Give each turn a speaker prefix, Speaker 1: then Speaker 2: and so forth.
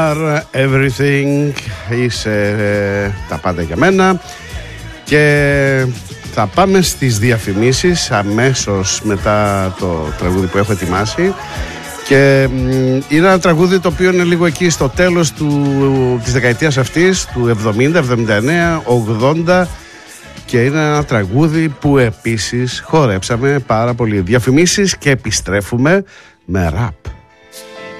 Speaker 1: Everything, είσαι τα πάντα για μένα. Και θα πάμε στις διαφημίσεις αμέσως μετά το τραγούδι που έχω ετοιμάσει. Και είναι ένα τραγούδι το οποίο είναι λίγο εκεί στο τέλος της δεκαετίας αυτής, του 70, 79, 80. Και είναι ένα τραγούδι που επίσης χορέψαμε πάρα πολύ. Διαφημίσεις και επιστρέφουμε με ραπ.